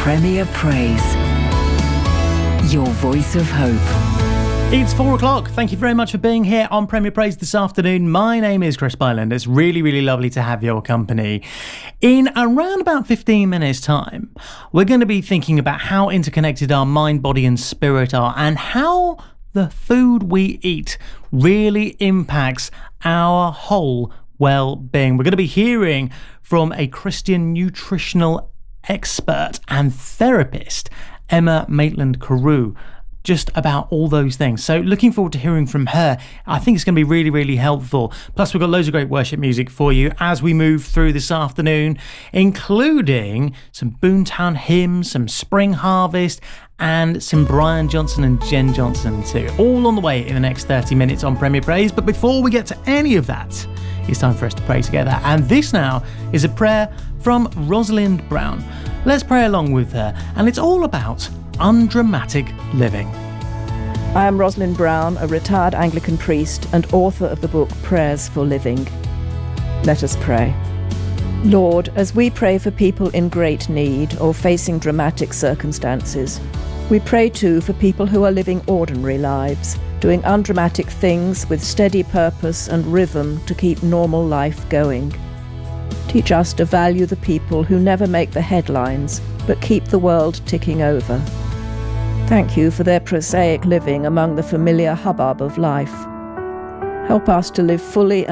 Premier Praise, your voice of hope. It's 4 o'clock. Thank you very much for being here on Premier Praise this afternoon. My name is Chris Byland. It's really, really lovely to have your company. In around about 15 minutes' time, we're going to be thinking about how interconnected our mind, body and spirit are, and how the food we eat really impacts our whole well-being. We're going to be hearing from a Christian nutritional expert and therapist, Emma Maitland-Carew, just about all those things. So looking forward to hearing from her. I think it's going to be really, really helpful. Plus, we've got loads of great worship music for you as we move through this afternoon, including some Boomtown hymns, some Spring Harvest, and some Brian Johnson and Jen Johnson too. All on the way in the next 30 minutes on Premier Praise. But before we get to any of that, it's time for us to pray together. And this now is a prayer from Rosalind Brown. Let's pray along with her. And it's all about undramatic living. I am Rosalind Brown, a retired Anglican priest and author of the book Prayers for Living. Let us pray. Lord, as we pray for people in great need or facing dramatic circumstances, we pray too for people who are living ordinary lives, doing undramatic things with steady purpose and rhythm to keep normal life going. Teach us to value the people who never make the headlines, but keep the world ticking over. Thank you for their prosaic living among the familiar hubbub of life. Help us to live fully